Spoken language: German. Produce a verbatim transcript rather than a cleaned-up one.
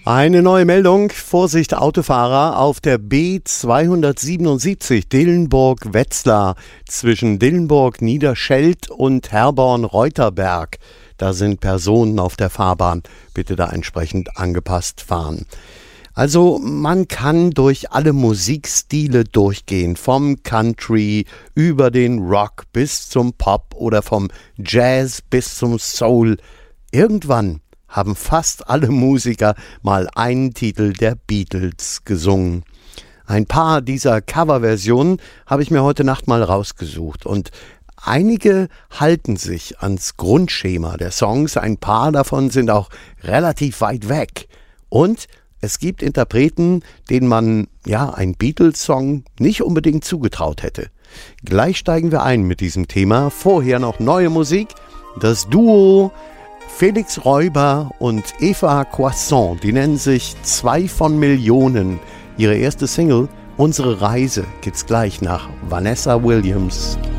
Eine neue Meldung. Vorsicht Autofahrer auf der B zweihundertsiebenundsiebzig Dillenburg-Wetzlar zwischen Dillenburg-Niederscheld und Herborn-Reuterberg. Da sind Personen auf der Fahrbahn. Bitte da entsprechend angepasst fahren. Also man kann durch alle Musikstile durchgehen, vom Country über den Rock bis zum Pop oder vom Jazz bis zum Soul. Irgendwann haben fast alle Musiker mal einen Titel der Beatles gesungen. Ein paar dieser Coverversionen habe ich mir heute Nacht mal rausgesucht und einige halten sich ans Grundschema der Songs, ein paar davon sind auch relativ weit weg. Und es gibt Interpreten, denen man ja einen Beatles-Song nicht unbedingt zugetraut hätte. Gleich steigen wir ein mit diesem Thema. Vorher noch neue Musik. Das Duo Felix Räuber und Eva Croissant, die nennen sich Zwei von Millionen. Ihre erste Single, Unsere Reise, geht's gleich nach Vanessa Williams.